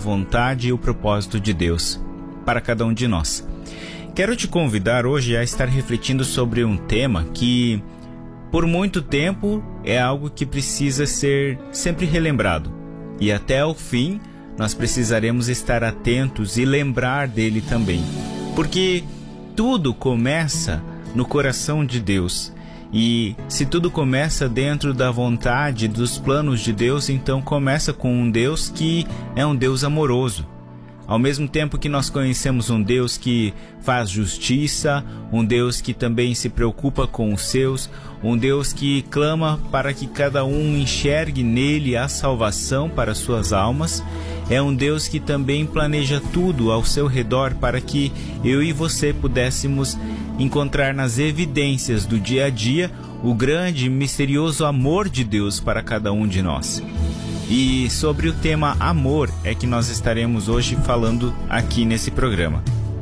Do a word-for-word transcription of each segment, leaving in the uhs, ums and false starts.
vontade e o propósito de Deus para cada um de nós. Quero te convidar hoje a estar refletindo sobre um tema que, por muito tempo, é algo que precisa ser sempre relembrado. E até o fim, nós precisaremos estar atentos e lembrar dele também. Porque tudo começa no coração de Deus. E se tudo começa dentro da vontade, dos planos de Deus, então começa com um Deus que é um Deus amoroso. Ao mesmo tempo que nós conhecemos um Deus que faz justiça, um Deus que também se preocupa com os seus, um Deus que clama para que cada um enxergue nele a salvação para suas almas, é um Deus que também planeja tudo ao seu redor para que eu e você pudéssemos encontrar nas evidências do dia a dia o grande e misterioso amor de Deus para cada um de nós. E sobre o tema amor é que nós estaremos hoje falando aqui nesse programa.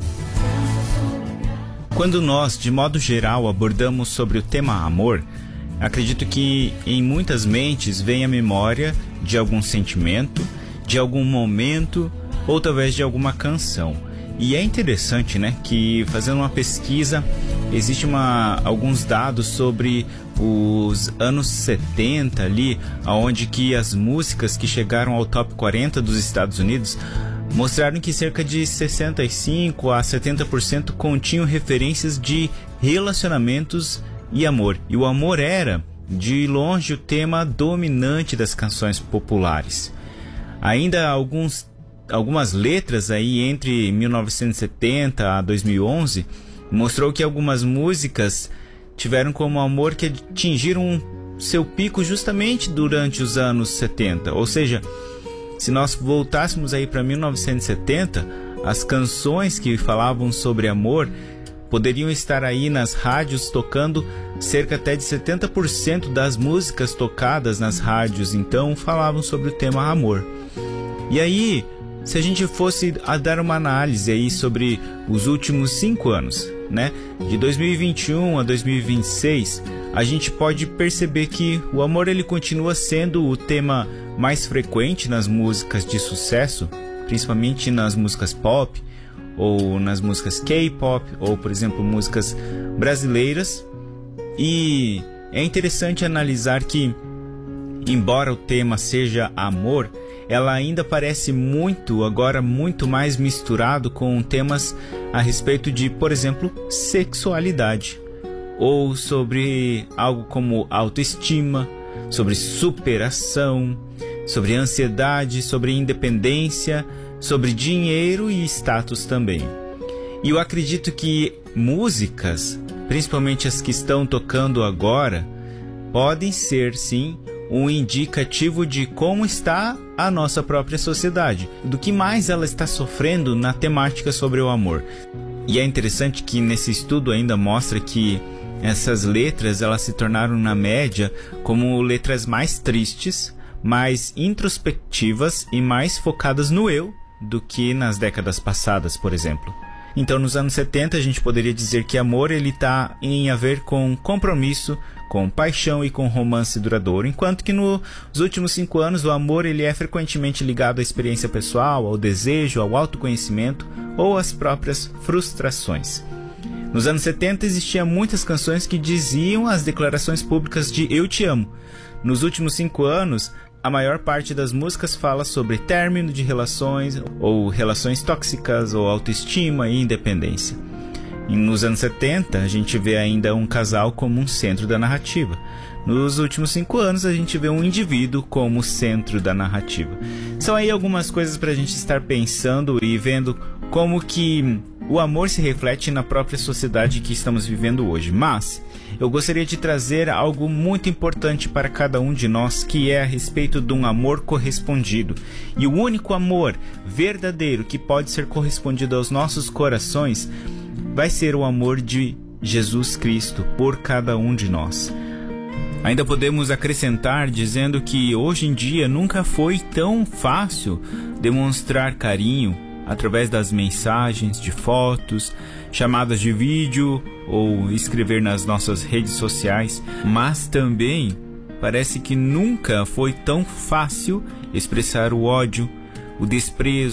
Quando nós, de modo geral, abordamos sobre o tema amor, acredito que em muitas mentes vem a memória de algum sentimento, de algum momento ou talvez de alguma canção. E é interessante, né, que fazendo uma pesquisa, existe uma, alguns dados sobre os anos setenta ali, onde que as músicas que chegaram ao top quarenta dos Estados Unidos mostraram que cerca de sessenta e cinco a setenta por cento continham referências de relacionamentos e amor. E o amor era, de longe, o tema dominante das canções populares. Ainda alguns, algumas letras aí entre mil novecentos e setenta a dois mil e onze mostrou que algumas músicas tiveram como amor que atingiram seu pico justamente durante os anos setenta. Ou seja, se nós voltássemos aí para mil novecentos e setenta, as canções que falavam sobre amor poderiam estar aí nas rádios tocando. Cerca até de setenta por cento das músicas tocadas nas rádios então falavam sobre o tema amor. E aí, se a gente fosse a dar uma análise aí sobre os últimos cinco anos, né, de dois mil e vinte e um a dois mil e vinte e seis, a gente pode perceber que o amor ele continua sendo o tema mais frequente nas músicas de sucesso, principalmente nas músicas pop, ou nas músicas K-pop, ou, por exemplo, músicas brasileiras. E é interessante analisar que, embora o tema seja amor, ela ainda parece muito, agora muito mais misturado com temas a respeito de, por exemplo, sexualidade, ou sobre algo como autoestima, sobre superação, sobre ansiedade, sobre independência, sobre dinheiro e status também. E eu acredito que músicas, principalmente as que estão tocando agora, podem ser, sim, um indicativo de como está a nossa própria sociedade, do que mais ela está sofrendo na temática sobre o amor. E é interessante que nesse estudo ainda mostra que essas letras elas se tornaram, na média, como letras mais tristes, mais introspectivas e mais focadas no eu do que nas décadas passadas, por exemplo. Então, nos anos setenta, a gente poderia dizer que amor ele está em a ver com compromisso, com paixão e com romance duradouro, enquanto que nos últimos cinco anos o amor ele é frequentemente ligado à experiência pessoal, ao desejo, ao autoconhecimento ou às próprias frustrações. Nos anos setenta existiam muitas canções que diziam as declarações públicas de "eu te amo". Nos últimos cinco anos, a maior parte das músicas fala sobre término de relações, ou relações tóxicas, ou autoestima e independência. E nos anos setenta, a gente vê ainda um casal como um centro da narrativa. Nos últimos cinco anos, a gente vê um indivíduo como centro da narrativa. São aí algumas coisas para a gente estar pensando e vendo como que o amor se reflete na própria sociedade que estamos vivendo hoje. Mas eu gostaria de trazer algo muito importante para cada um de nós, que é a respeito de um amor correspondido. E o único amor verdadeiro que pode ser correspondido aos nossos corações vai ser o amor de Jesus Cristo por cada um de nós. Ainda podemos acrescentar dizendo que hoje em dia nunca foi tão fácil demonstrar carinho através das mensagens, de fotos, chamadas de vídeo ou escrever nas nossas redes sociais, mas também parece que nunca foi tão fácil expressar o ódio, o desprezo,